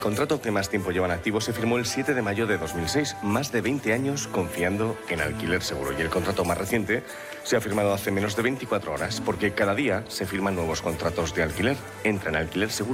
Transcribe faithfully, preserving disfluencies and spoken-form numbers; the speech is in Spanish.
El contrato que más tiempo llevan activo se firmó el siete de mayo de dos mil seis, más de veinte años confiando en Alquiler Seguro. Y el contrato más reciente se ha firmado hace menos de veinticuatro horas, porque cada día se firman nuevos contratos de alquiler. Entra en Alquiler Seguro.